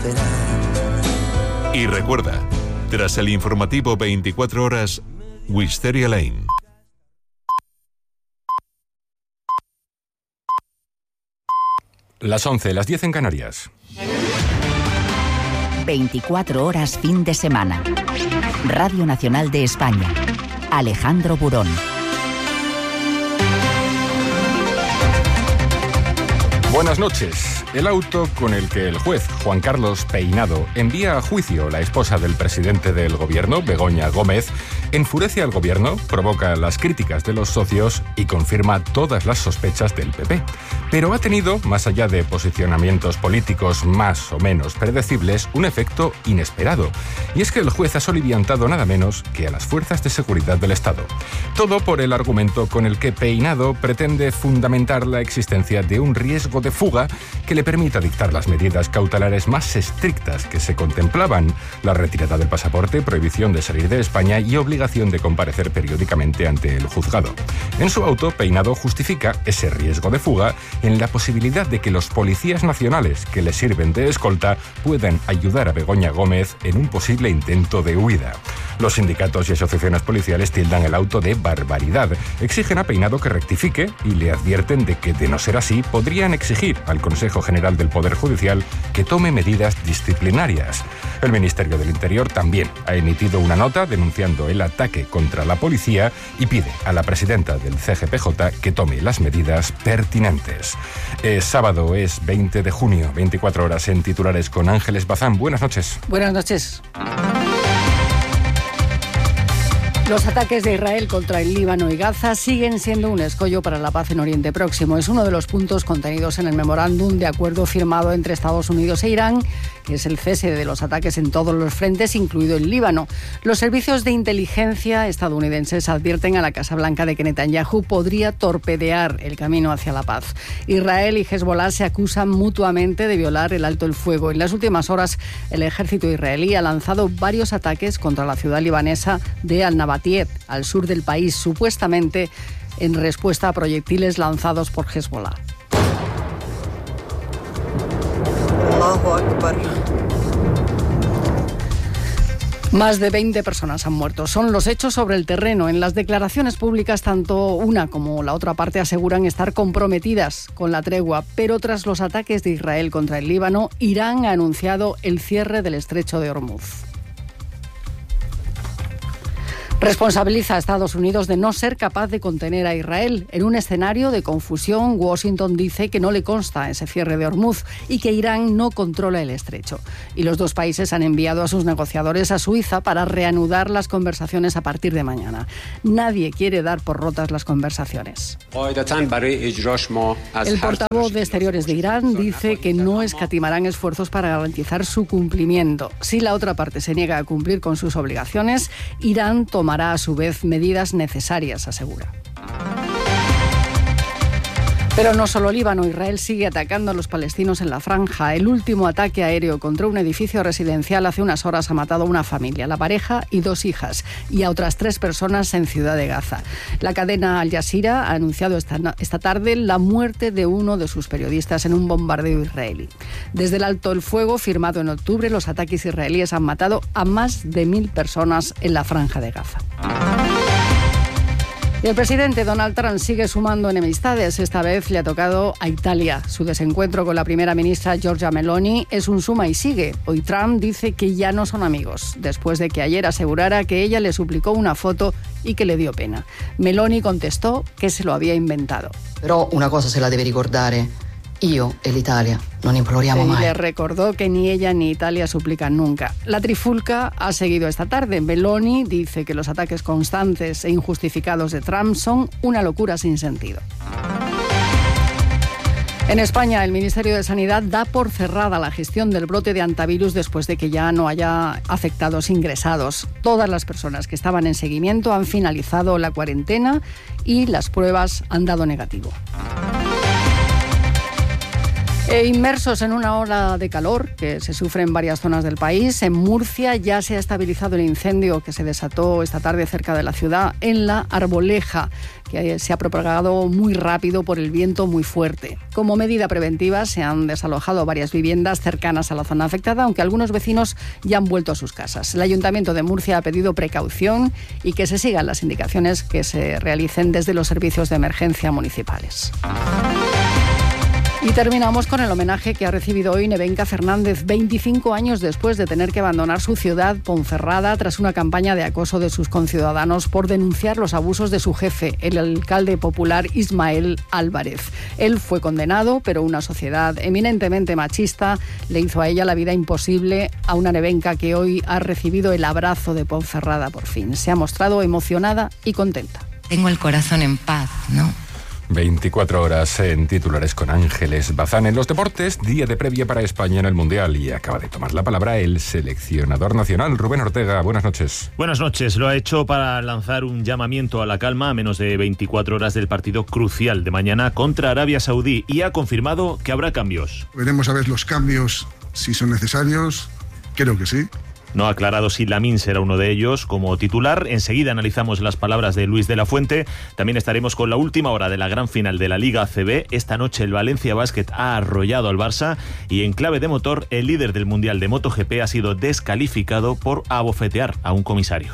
esperar. Y recuerda, tras el informativo 24 horas, Wisteria Lane. Las 11, las 10 en Canarias. 24 horas fin de semana. Radio Nacional de España. Alejandro Burón. Buenas noches. El auto con el que el juez Juan Carlos Peinado envía a juicio a la esposa del presidente del gobierno, Begoña Gómez, enfurece al gobierno, provoca las críticas de los socios y confirma todas las sospechas del PP. Pero ha tenido, más allá de posicionamientos políticos más o menos predecibles, un efecto inesperado. Y es que el juez ha soliviantado nada menos que a las fuerzas de seguridad del Estado. Todo por el argumento con el que Peinado pretende fundamentar la existencia de un riesgo de fuga que le permita dictar las medidas cautelares más estrictas que se contemplaban: la retirada del pasaporte, prohibición de salir de España y obligación de comparecer periódicamente ante el juzgado. En su auto, Peinado justifica ese riesgo de fuga en la posibilidad de que los policías nacionales que le sirven de escolta puedan ayudar a Begoña Gómez en un posible intento de huida. Los sindicatos y asociaciones policiales tildan el auto de barbaridad, exigen a Peinado que rectifique y le advierten de que, de no ser así, podrían exigir al Consejo General del Poder Judicial que tome medidas disciplinarias. El Ministerio del Interior también ha emitido una nota denunciando el ataque contra la policía y pide a la presidenta del CGPJ que tome las medidas pertinentes. Sábado es 20 de junio, 24 horas en titulares con Ángeles Bazán. Buenas noches. Buenas noches. Los ataques de Israel contra el Líbano y Gaza siguen siendo un escollo para la paz en Oriente Próximo. Es uno de los puntos contenidos en el memorándum de acuerdo firmado entre Estados Unidos e Irán, que es el cese de los ataques en todos los frentes, incluido el Líbano. Los servicios de inteligencia estadounidenses advierten a la Casa Blanca de que Netanyahu podría torpedear el camino hacia la paz. Israel y Hezbollah se acusan mutuamente de violar el alto el fuego. En las últimas horas, el ejército israelí ha lanzado varios ataques contra la ciudad libanesa de Al-Nabatie, al sur del país, supuestamente en respuesta a proyectiles lanzados por Hezbollah. Allahu Akbar. Más de 20 personas han muerto. Son los hechos sobre el terreno. En las declaraciones públicas, tanto una como la otra parte aseguran estar comprometidas con la tregua. Pero tras los ataques de Israel contra el Líbano, Irán ha anunciado el cierre del estrecho de Hormuz. Responsabiliza a Estados Unidos de no ser capaz de contener a Israel. En un escenario de confusión, Washington dice que no le consta ese cierre de Hormuz y que Irán no controla el estrecho. Y los dos países han enviado a sus negociadores a Suiza para reanudar las conversaciones a partir de mañana. Nadie quiere dar por rotas las conversaciones. El portavoz de Exteriores de Irán dice que no escatimarán esfuerzos para garantizar su cumplimiento. Si la otra parte se niega a cumplir con sus obligaciones, Irán tomará a su vez medidas necesarias, asegura. Pero no solo Líbano, Israel sigue atacando a los palestinos en la franja. El último ataque aéreo contra un edificio residencial hace unas horas ha matado a una familia, la pareja y 2 hijas, y a otras 3 personas en Ciudad de Gaza. La cadena Al Jazeera ha anunciado esta tarde la muerte de uno de sus periodistas en un bombardeo israelí. Desde el alto el fuego, firmado en octubre, los ataques israelíes han matado a más de 1.000 personas en la franja de Gaza. Y el presidente Donald Trump sigue sumando enemistades. Esta vez le ha tocado a Italia. Su desencuentro con la primera ministra Giorgia Meloni es un suma y sigue. Hoy Trump dice que ya no son amigos, después de que ayer asegurara que ella le suplicó una foto y que le dio pena. Meloni contestó que se lo había inventado. Pero una cosa se la debe ricordare. Io e l'Italia non imploriamo mai. Le recordó que ni ella ni Italia suplican nunca. La trifulca ha seguido esta tarde. Meloni dice que los ataques constantes e injustificados de Trump son una locura sin sentido. En España, el Ministerio de Sanidad da por cerrada la gestión del brote de hantavirus después de que ya no haya afectados ingresados. Todas las personas que estaban en seguimiento han finalizado la cuarentena y las pruebas han dado negativo. Inmersos en una ola de calor que se sufre en varias zonas del país, en Murcia ya se ha estabilizado el incendio que se desató esta tarde cerca de la ciudad en La Arboleja, que se ha propagado muy rápido por el viento muy fuerte. Como medida preventiva se han desalojado varias viviendas cercanas a la zona afectada, aunque algunos vecinos ya han vuelto a sus casas. El Ayuntamiento de Murcia ha pedido precaución y que se sigan las indicaciones que se realicen desde los servicios de emergencia municipales. Y terminamos con el homenaje que ha recibido hoy Nevenka Fernández, 25 años después de tener que abandonar su ciudad, Ponferrada, tras una campaña de acoso de sus conciudadanos por denunciar los abusos de su jefe, el alcalde popular Ismael Álvarez. Él fue condenado, pero una sociedad eminentemente machista le hizo a ella la vida imposible, a una Nevenka que hoy ha recibido el abrazo de Ponferrada por fin. Se ha mostrado emocionada y contenta. Tengo el corazón en paz, ¿no? 24 horas en titulares con Ángeles Bazán. En los deportes, día de previa para España en el Mundial, y acaba de tomar la palabra el seleccionador nacional, Rubén Ortega. Buenas noches. Buenas noches. Lo ha hecho para lanzar un llamamiento a la calma a menos de 24 horas del partido crucial de mañana contra Arabia Saudí, y ha confirmado que habrá cambios. Veremos a ver los cambios, si son necesarios. Creo que sí. No ha aclarado si Lamine será uno de ellos como titular. Enseguida analizamos las palabras de Luis de la Fuente. También estaremos con la última hora de la gran final de la Liga ACB. Esta noche el Valencia Basket ha arrollado al Barça, y en clave de motor, el líder del Mundial de MotoGP ha sido descalificado por abofetear a un comisario.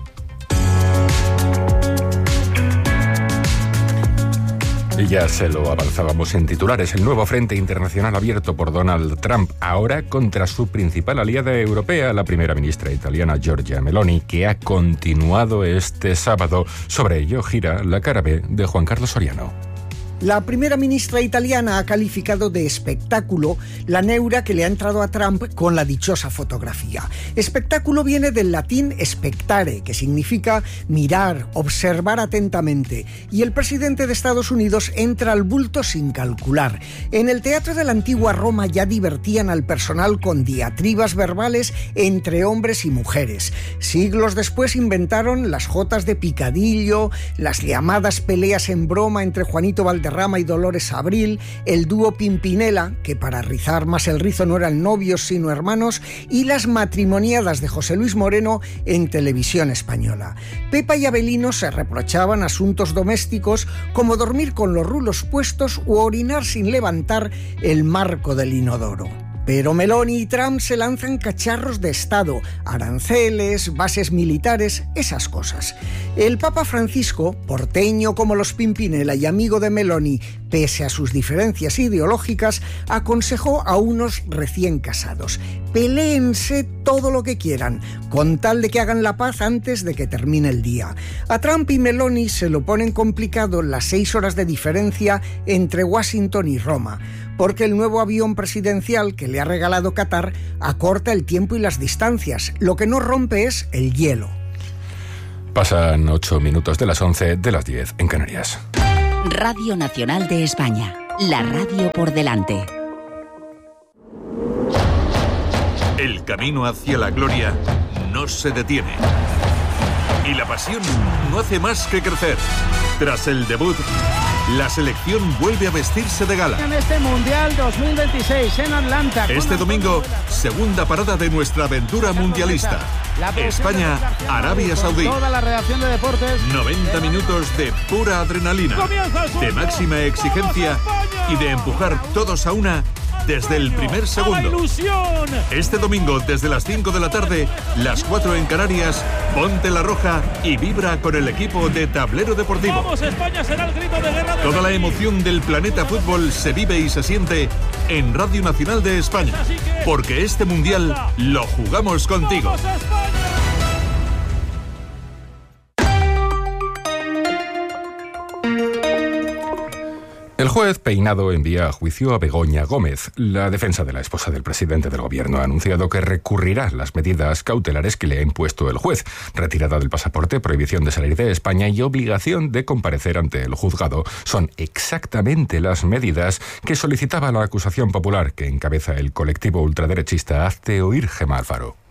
Y ya se lo avanzábamos en titulares. El nuevo frente internacional abierto por Donald Trump, ahora contra su principal aliada europea, la primera ministra italiana Giorgia Meloni, que ha continuado este sábado. Sobre ello gira la cara B de Juan Carlos Soriano. La primera ministra italiana ha calificado de espectáculo la neura que le ha entrado a Trump con la dichosa fotografía. Espectáculo viene del latín spectare, que significa mirar, observar atentamente, y el presidente de Estados Unidos entra al bulto sin calcular. En el teatro de la antigua Roma ya divertían al personal con diatribas verbales entre hombres y mujeres. Siglos después inventaron las jotas de picadillo, las llamadas peleas en broma entre Juanito Valderrama y Dolores Abril, el dúo Pimpinela, que para rizar más el rizo no eran novios sino hermanos, y las matrimoniadas de José Luis Moreno en Televisión Española. Pepa y Abelino se reprochaban asuntos domésticos como dormir con los rulos puestos u orinar sin levantar el marco del inodoro. Pero Meloni y Trump se lanzan cacharros de Estado, aranceles, bases militares, esas cosas. El Papa Francisco, porteño como los Pimpinela y amigo de Meloni, pese a sus diferencias ideológicas, aconsejó a unos recién casados: peléense todo lo que quieran, con tal de que hagan la paz antes de que termine el día. A Trump y Meloni se lo ponen complicado las 6 horas de diferencia entre Washington y Roma, porque el nuevo avión presidencial que le ha regalado Qatar acorta el tiempo y las distancias. Lo que no rompe es el hielo. Pasan 8 minutos de las 11, de las 10 en Canarias. Radio Nacional de España, la radio por delante. El camino hacia la gloria no se detiene. Y la pasión no hace más que crecer. Tras el debut, la selección vuelve a vestirse de gala. En este Mundial 2026 en Atlanta. Este domingo, segunda parada de nuestra aventura mundialista. España, Arabia Saudí. Toda la redacción de deportes. 90 minutos de pura adrenalina, de máxima exigencia y de empujar todos a una desde el primer segundo. Este domingo, desde las 5 de la tarde, las 4 en Canarias, ponte la roja y vibra con el equipo de Tablero Deportivo. Vamos, España será el grito de guerra. Toda la emoción del planeta fútbol se vive y se siente en Radio Nacional de España, porque este mundial lo jugamos contigo. ¡Vamos, España! El juez Peinado envía a juicio a Begoña Gómez. La defensa de la esposa del presidente del gobierno ha anunciado que recurrirá las medidas cautelares que le ha impuesto el juez: retirada del pasaporte, prohibición de salir de España y obligación de comparecer ante el juzgado. Son exactamente las medidas que solicitaba la acusación popular que encabeza el colectivo ultraderechista Hazte Oír, Gemma Alfaro.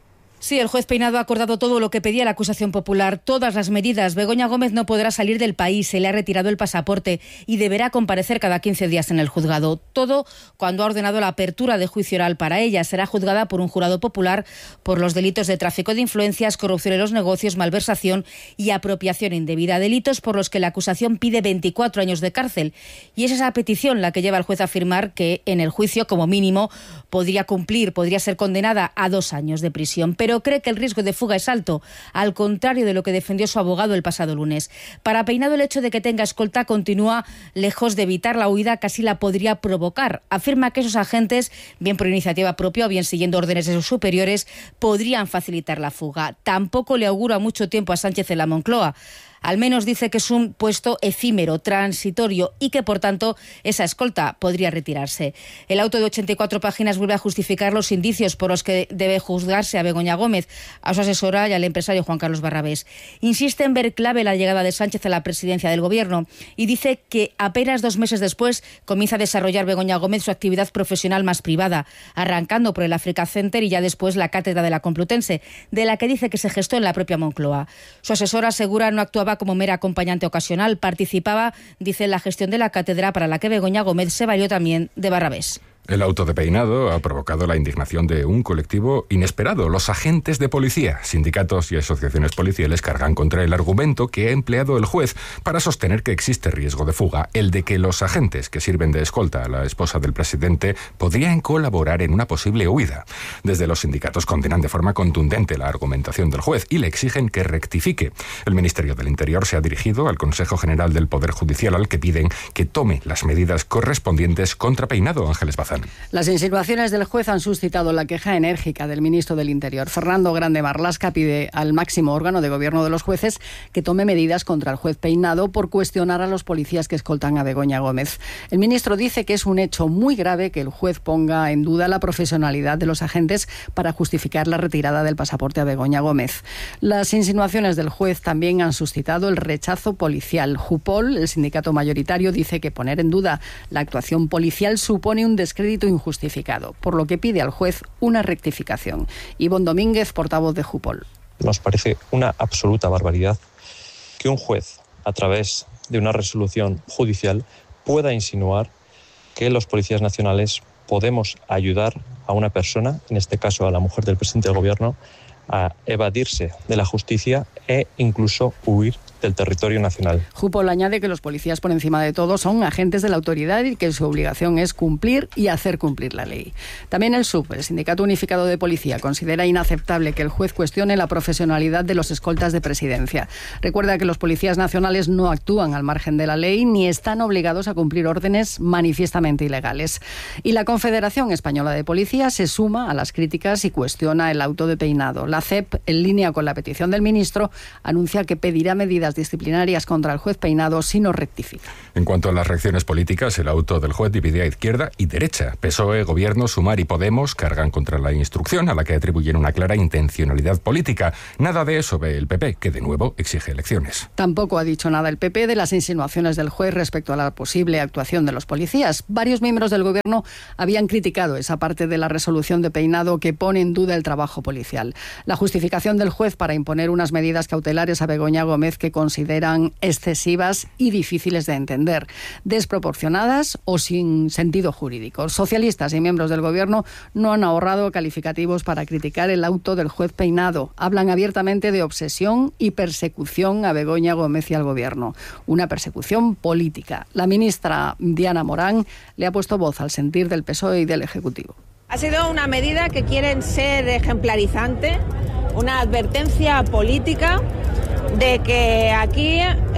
Sí, el juez Peinado ha acordado todo lo que pedía la acusación popular, todas las medidas. Begoña Gómez no podrá salir del país, se le ha retirado el pasaporte y deberá comparecer cada 15 días en el juzgado. Todo cuando ha ordenado la apertura de juicio oral para ella. Será juzgada por un jurado popular por los delitos de tráfico de influencias, corrupción en los negocios, malversación y apropiación indebida. Delitos por los que la acusación pide 24 años de cárcel. Y es esa petición la que lleva al juez a afirmar que en el juicio, como mínimo, podría ser condenada a 2 años de prisión. Pero cree que el riesgo de fuga es alto, al contrario de lo que defendió su abogado el pasado lunes. Para Peinado, el hecho de que tenga escolta continúa lejos de evitar la huida, casi la podría provocar. Afirma que esos agentes, bien por iniciativa propia o bien siguiendo órdenes de sus superiores, podrían facilitar la fuga. Tampoco le augura mucho tiempo a Sánchez en la Moncloa. Al menos dice que es un puesto efímero, transitorio y que, por tanto, esa escolta podría retirarse. El auto de 84 páginas vuelve a justificar los indicios por los que debe juzgarse a Begoña Gómez, a su asesora y al empresario Juan Carlos Barrabés. Insiste en ver clave la llegada de Sánchez a la presidencia del Gobierno y dice que apenas 2 meses después comienza a desarrollar Begoña Gómez su actividad profesional más privada, arrancando por el Africa Center y ya después la Cátedra de la Complutense, de la que dice que se gestó en la propia Moncloa. Su asesora asegura no actuaba como mera acompañante ocasional, participaba, dice, en la gestión de la cátedra para la que Begoña Gómez se valió también de Barrabés. El auto de Peinado ha provocado la indignación de un colectivo inesperado. Los agentes de policía, sindicatos y asociaciones policiales cargan contra el argumento que ha empleado el juez para sostener que existe riesgo de fuga, el de que los agentes que sirven de escolta a la esposa del presidente podrían colaborar en una posible huida. Desde los sindicatos condenan de forma contundente la argumentación del juez y le exigen que rectifique. El Ministerio del Interior se ha dirigido al Consejo General del Poder Judicial, al que piden que tome las medidas correspondientes contra Peinado. Ángeles Bazán. Las insinuaciones del juez han suscitado la queja enérgica del ministro del Interior. Fernando Grande Marlaska pide al máximo órgano de gobierno de los jueces que tome medidas contra el juez Peinado por cuestionar a los policías que escoltan a Begoña Gómez. El ministro dice que es un hecho muy grave que el juez ponga en duda la profesionalidad de los agentes para justificar la retirada del pasaporte a Begoña Gómez. Las insinuaciones del juez también han suscitado el rechazo policial. Jupol, el sindicato mayoritario, dice que poner en duda la actuación policial supone un descrédito injustificado, por lo que pide al juez una rectificación. Ivonne Domínguez, portavoz de Jupol. Nos parece una absoluta barbaridad que un juez, a través de una resolución judicial, pueda insinuar que los policías nacionales podemos ayudar a una persona, en este caso a la mujer del presidente del Gobierno, a evadirse de la justicia e incluso huir del territorio nacional. Jupol añade que los policías, por encima de todo, son agentes de la autoridad y que su obligación es cumplir y hacer cumplir la ley. También el SUP, el Sindicato Unificado de Policía, considera inaceptable que el juez cuestione la profesionalidad de los escoltas de presidencia. Recuerda que los policías nacionales no actúan al margen de la ley ni están obligados a cumplir órdenes manifiestamente ilegales. Y la Confederación Española de Policía se suma a las críticas y cuestiona el auto de Peinado. La CEP, en línea con la petición del ministro, anuncia que pedirá medidas disciplinarias contra el juez Peinado si no rectifica. En cuanto a las reacciones políticas, el auto del juez divide a izquierda y derecha. PSOE, Gobierno, Sumar y Podemos cargan contra la instrucción, a la que atribuyen una clara intencionalidad política. Nada de eso ve el PP, que de nuevo exige elecciones. Tampoco ha dicho nada el PP de las insinuaciones del juez respecto a la posible actuación de los policías. Varios miembros del Gobierno habían criticado esa parte de la resolución de Peinado que pone en duda el trabajo policial. La justificación del juez para imponer unas medidas cautelares a Begoña Gómez que consideran excesivas y difíciles de entender, desproporcionadas o sin sentido jurídico. Socialistas y miembros del Gobierno no han ahorrado calificativos para criticar el auto del juez Peinado. Hablan abiertamente de obsesión y persecución a Begoña Gómez y al Gobierno. Una persecución política. La ministra Diana Morán le ha puesto voz al sentir del PSOE y del Ejecutivo. Ha sido una medida que quieren ser ejemplarizante, una advertencia política de que aquí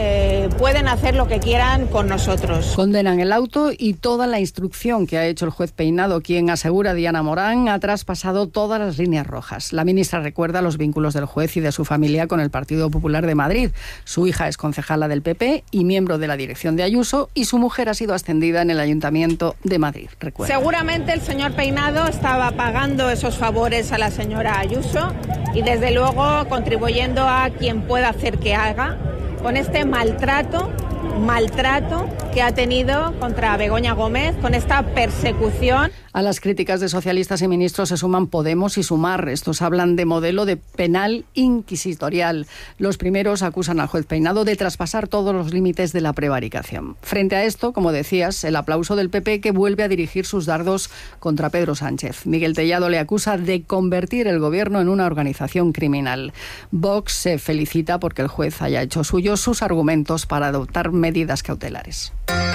pueden hacer lo que quieran con nosotros. Condenan el auto y toda la instrucción que ha hecho el juez Peinado, quien, asegura Diana Morán, ha traspasado todas las líneas rojas. La ministra recuerda los vínculos del juez y de su familia con el Partido Popular de Madrid. Su hija es concejala del PP y miembro de la dirección de Ayuso, y su mujer ha sido ascendida en el Ayuntamiento de Madrid. Recuerda. Seguramente el señor Peinado estaba pagando esos favores a la señora Ayuso y desde luego contribuyendo a quien pueda hacer que haga con este maltrato que ha tenido contra Begoña Gómez con esta persecución. A las críticas de socialistas y ministros se suman Podemos y Sumar. Estos hablan de modelo de penal inquisitorial. Los primeros acusan al juez Peinado de traspasar todos los límites de la prevaricación. Frente a esto, como decías, el aplauso del PP, que vuelve a dirigir sus dardos contra Pedro Sánchez. Miguel Tellado le acusa de convertir el gobierno en una organización criminal. Vox se felicita porque el juez haya hecho suyos sus argumentos para adoptar medidas cautelares.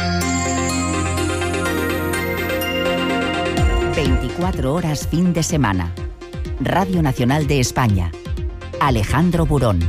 24 horas fin de semana. Radio Nacional de España. Alejandro Burón.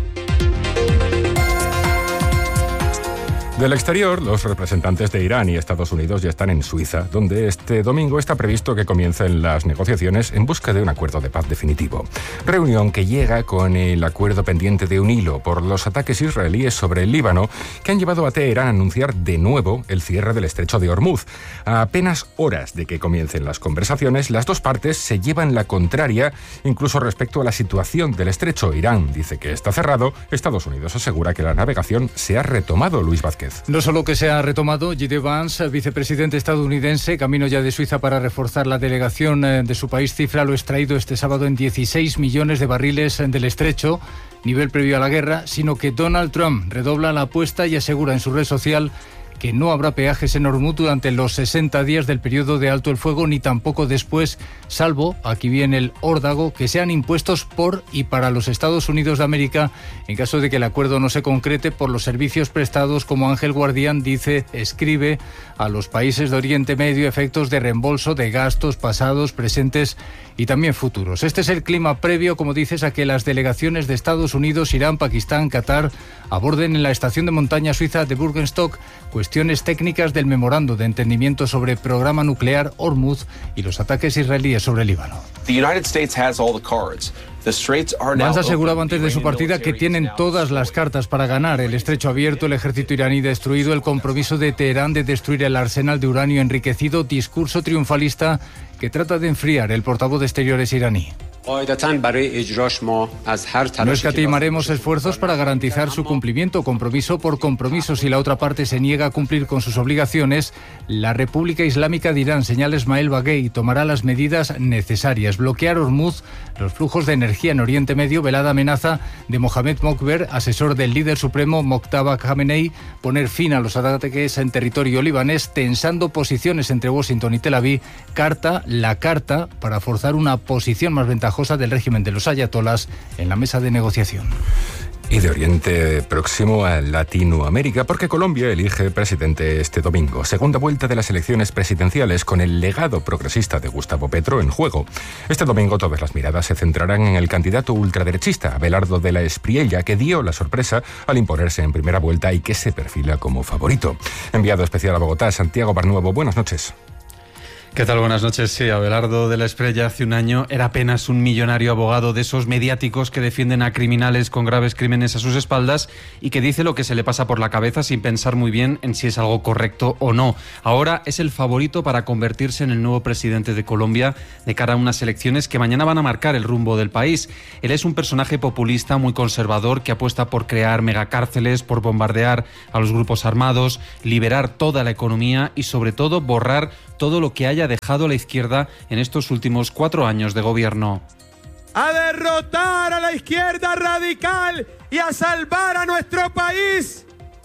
Del exterior, los representantes de Irán y Estados Unidos ya están en Suiza, donde este domingo está previsto que comiencen las negociaciones en busca de un acuerdo de paz definitivo. Reunión que llega con el acuerdo pendiente de un hilo por los ataques israelíes sobre el Líbano, que han llevado a Teherán a anunciar de nuevo el cierre del estrecho de Hormuz. A apenas horas de que comiencen las conversaciones, las dos partes se llevan la contraria, incluso respecto a la situación del estrecho. Irán dice que está cerrado, Estados Unidos asegura que la navegación se ha retomado. Luis Vázquez. No solo que se ha retomado, J.D. Vance, vicepresidente estadounidense, camino ya de Suiza para reforzar la delegación de su país, cifra lo extraído este sábado en 16 millones de barriles del estrecho, nivel previo a la guerra, sino que Donald Trump redobla la apuesta y asegura en su red social que no habrá peajes en Hormuz durante los 60 días del periodo de alto el fuego, ni tampoco después, salvo, aquí viene el órdago, que sean impuestos por y para los Estados Unidos de América en caso de que el acuerdo no se concrete por los servicios prestados, como Ángel Guardián escribe a los países de Oriente Medio, efectos de reembolso de gastos pasados, presentes y también futuros. Este es el clima previo, como dices, a que las delegaciones de Estados Unidos, Irán, Pakistán, Qatar aborden en la estación de montaña suiza de Burgenstock cuestiones técnicas del memorando de entendimiento sobre programa nuclear Hormuz y los ataques israelíes sobre el Líbano. Vance aseguraba antes de su partida que tienen todas las cartas para ganar. El estrecho abierto, el ejército iraní destruido, el compromiso de Teherán de destruir el arsenal de uranio enriquecido, discurso triunfalista que trata de enfriar el portavoz de Exteriores iraní. No escatimaremos esfuerzos para garantizar su cumplimiento, compromiso por compromiso. Si la otra parte se niega a cumplir con sus obligaciones, la República Islámica de Irán, señala Ismael Baghei, tomará las medidas necesarias. Bloquear Hormuz, los flujos de energía en Oriente Medio, velada amenaza de Mohamed Mokber, asesor del líder supremo Mojtaba Khamenei, poner fin a los ataques en territorio libanés, tensando posiciones entre Washington y Tel Aviv. La carta para forzar una posición más ventajosa del régimen de los ayatolás en la mesa de negociación. Y de Oriente Próximo a Latinoamérica, porque Colombia elige presidente este domingo. Segunda vuelta de las elecciones presidenciales con el legado progresista de Gustavo Petro en juego. Este domingo todas las miradas se centrarán en el candidato ultraderechista, Abelardo de la Espriella, que dio la sorpresa al imponerse en primera vuelta y que se perfila como favorito. Enviado especial a Bogotá, Santiago Barnuevo, buenas noches. ¿Qué tal? Buenas noches. Sí, Abelardo de la Espriella hace un año era apenas un millonario abogado de esos mediáticos que defienden a criminales con graves crímenes a sus espaldas y que dice lo que se le pasa por la cabeza sin pensar muy bien en si es algo correcto o no. Ahora es el favorito para convertirse en el nuevo presidente de Colombia de cara a unas elecciones que mañana van a marcar el rumbo del país. Él es un personaje populista muy conservador que apuesta por crear megacárceles, por bombardear a los grupos armados, liberar toda la economía y sobre todo borrar todo lo que haya dejado a la izquierda en estos últimos 4 años de gobierno. A derrotar a la izquierda radical y a salvar a nuestro país.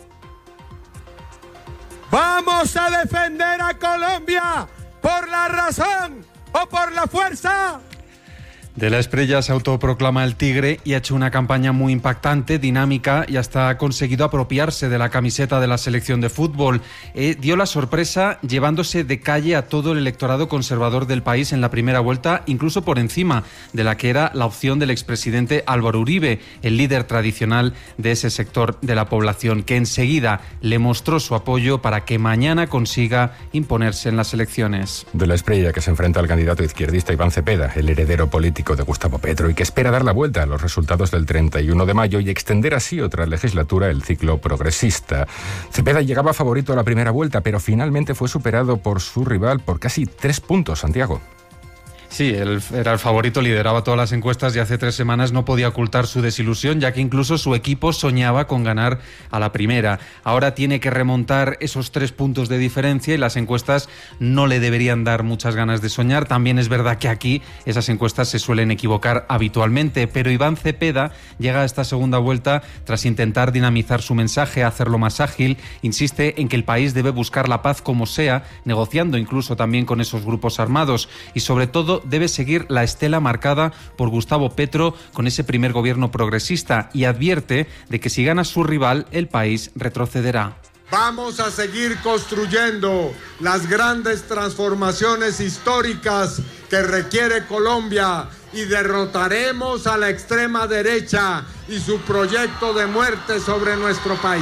Vamos a defender a Colombia por la razón o por la fuerza. De la Espriella se autoproclama el tigre y ha hecho una campaña muy impactante, dinámica y hasta ha conseguido apropiarse de la camiseta de la selección de fútbol. Dio la sorpresa llevándose de calle a todo el electorado conservador del país en la primera vuelta, incluso por encima de la que era la opción del expresidente Álvaro Uribe, el líder tradicional de ese sector de la población, que enseguida le mostró su apoyo para que mañana consiga imponerse en las elecciones. De la Espriella, que se enfrenta al candidato izquierdista Iván Cepeda, el heredero político de Gustavo Petro, y que espera dar la vuelta a los resultados del 31 de mayo y extender así otra legislatura el ciclo progresista. Cepeda llegaba favorito a la primera vuelta, pero finalmente fue superado por su rival por casi 3 puntos, Santiago. Sí, él era el favorito, lideraba todas las encuestas y hace 3 semanas no podía ocultar su desilusión, ya que incluso su equipo soñaba con ganar a la primera. Ahora tiene que remontar esos 3 puntos de diferencia y las encuestas no le deberían dar muchas ganas de soñar. También es verdad que aquí esas encuestas se suelen equivocar habitualmente, pero Iván Cepeda llega a esta segunda vuelta tras intentar dinamizar su mensaje, hacerlo más ágil. Insiste en que el país debe buscar la paz como sea, negociando incluso también con esos grupos armados, y sobre todo debe seguir la estela marcada por Gustavo Petro con ese primer gobierno progresista, y advierte de que si gana su rival, el país retrocederá. Vamos a seguir construyendo las grandes transformaciones históricas que requiere Colombia y derrotaremos a la extrema derecha y su proyecto de muerte sobre nuestro país.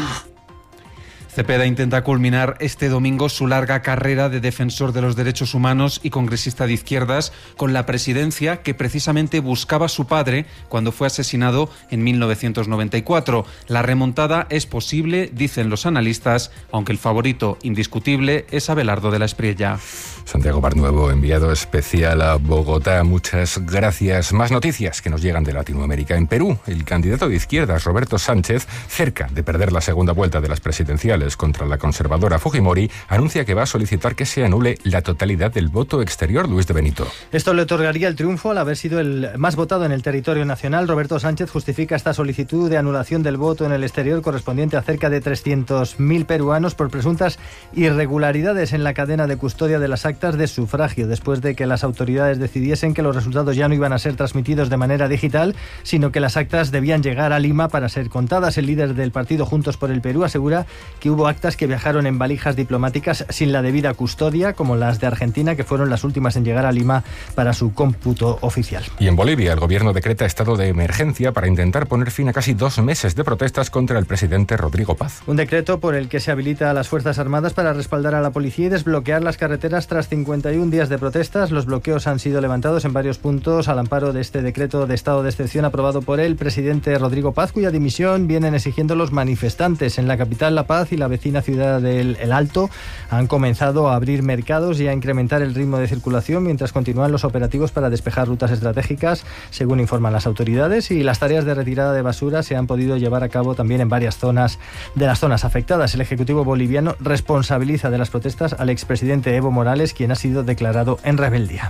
Cepeda intenta culminar este domingo su larga carrera de defensor de los derechos humanos y congresista de izquierdas con la presidencia que precisamente buscaba su padre cuando fue asesinado en 1994. La remontada es posible, dicen los analistas, aunque el favorito indiscutible es Abelardo de la Espriella. Santiago Barnuevo, enviado especial a Bogotá. Muchas gracias. Más noticias que nos llegan de Latinoamérica. En Perú, el candidato de izquierdas, Roberto Sánchez, cerca de perder la segunda vuelta de las presidenciales contra la conservadora Fujimori, anuncia que va a solicitar que se anule la totalidad del voto exterior. Luis de Benito. Esto le otorgaría el triunfo al haber sido el más votado en el territorio nacional. Roberto Sánchez justifica esta solicitud de anulación del voto en el exterior correspondiente a cerca de 300.000 peruanos por presuntas irregularidades en la cadena de custodia de las actas de sufragio, después de que las autoridades decidiesen que los resultados ya no iban a ser transmitidos de manera digital, sino que las actas debían llegar a Lima para ser contadas. El líder del partido Juntos por el Perú asegura que hubo actas que viajaron en valijas diplomáticas sin la debida custodia, como las de Argentina, que fueron las últimas en llegar a Lima para su cómputo oficial. Y en Bolivia, el gobierno decreta estado de emergencia para intentar poner fin a casi 2 meses de protestas contra el presidente Rodrigo Paz. Un decreto por el que se habilita a las Fuerzas Armadas para respaldar a la policía y desbloquear las carreteras tras 51 días de protestas. Los bloqueos han sido levantados en varios puntos al amparo de este decreto de estado de excepción aprobado por el presidente Rodrigo Paz, cuya dimisión vienen exigiendo los manifestantes. En la capital, La Paz y la vecina ciudad del El Alto han comenzado a abrir mercados y a incrementar el ritmo de circulación mientras continúan los operativos para despejar rutas estratégicas, según informan las autoridades, y las tareas de retirada de basura se han podido llevar a cabo también en varias zonas de las zonas afectadas. El Ejecutivo boliviano responsabiliza de las protestas al expresidente Evo Morales, quien ha sido declarado en rebeldía.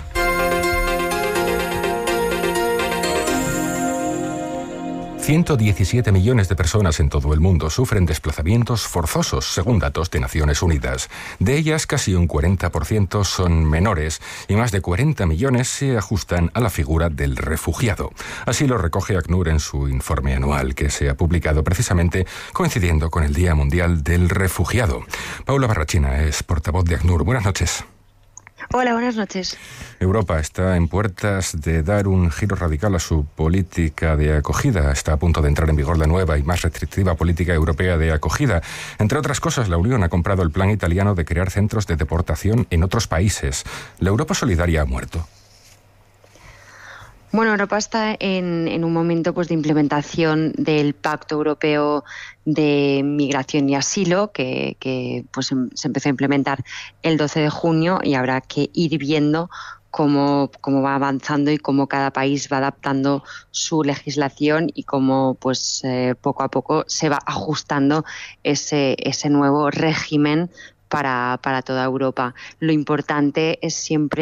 $117 millones de personas en todo el mundo sufren desplazamientos forzosos, según datos de Naciones Unidas. De ellas, casi un 40% son menores y más de 40 millones se ajustan a la figura del refugiado. Así lo recoge ACNUR en su informe anual, que se ha publicado precisamente coincidiendo con el Día Mundial del Refugiado. Paula Barrachina es portavoz de ACNUR. Buenas noches. Hola, buenas noches. Europa está en puertas de dar un giro radical a su política de acogida. Está a punto de entrar en vigor la nueva y más restrictiva política europea de acogida. Entre otras cosas, la Unión ha comprado el plan italiano de crear centros de deportación en otros países. ¿La Europa solidaria ha muerto? Bueno, Europa está en un momento de implementación del Pacto Europeo de Migración y Asilo, que se empezó a implementar el 12 de junio y habrá que ir viendo cómo va avanzando y cómo cada país va adaptando su legislación y cómo poco a poco se va ajustando ese nuevo régimen para toda Europa. Lo importante es siempre